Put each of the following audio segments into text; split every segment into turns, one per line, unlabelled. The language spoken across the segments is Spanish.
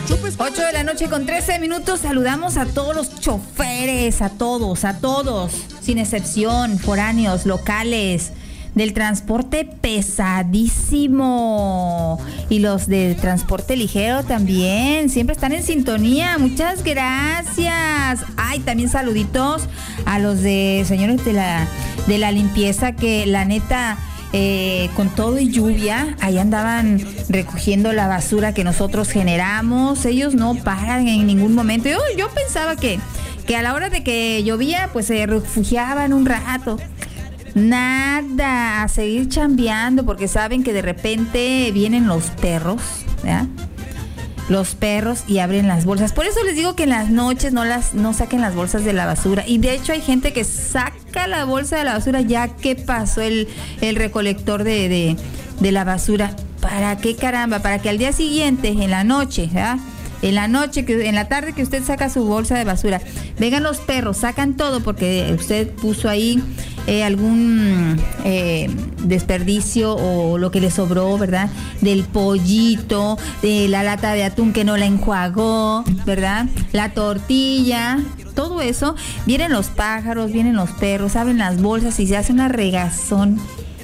8 de la noche con 13 minutos. Saludamos a todos los choferes, a todos, sin excepción, foráneos, locales, del transporte pesadísimo y los de transporte ligero también, siempre están en sintonía. Muchas gracias. Ay, también saluditos a los de señores de la limpieza, que la neta, con todo y lluvia, ahí andaban recogiendo la basura que nosotros generamos. Ellos no paran en ningún momento. Yo pensaba que a la hora de que llovía, pues se refugiaban un rato. Nada, a seguir chambeando, porque saben que de repente vienen los perros, ¿verdad? Los perros y abren las bolsas. Por eso les digo que en las noches no saquen las bolsas de la basura. Y de hecho hay gente que saca la bolsa de la basura ya que pasó el recolector de la basura. ¿Para qué caramba? Para que al día siguiente, en la noche, ¿verdad? En la tarde que usted saca su bolsa de basura, vengan los perros, sacan todo porque usted puso ahí algún desperdicio o lo que le sobró, ¿verdad? Del pollito, de la lata de atún que no la enjuagó, ¿verdad? La tortilla, todo eso. Vienen los pájaros, vienen los perros, abren las bolsas y se hace una regazón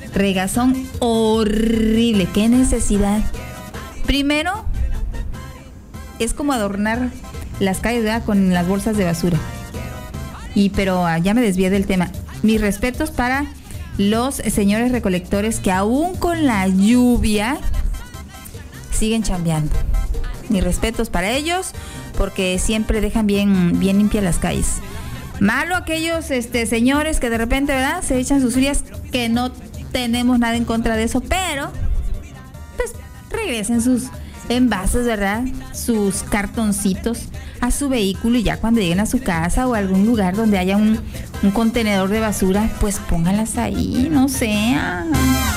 horrible. ¿Qué necesidad? Primero, es como adornar las calles, ¿verdad?, con las bolsas de basura. Pero ya me desvié del tema. Mis respetos para los señores recolectores que aún con la lluvia siguen chambeando. Mis respetos para ellos, porque siempre dejan bien limpias las calles. Malo aquellos señores que de repente, ¿verdad?, se echan sus frías, que no tenemos nada en contra de eso, pero pues regresen sus envases, ¿verdad?, sus cartoncitos a su vehículo, y ya cuando lleguen a su casa o a algún lugar donde haya un contenedor de basura, pues pónganlas ahí, no sé.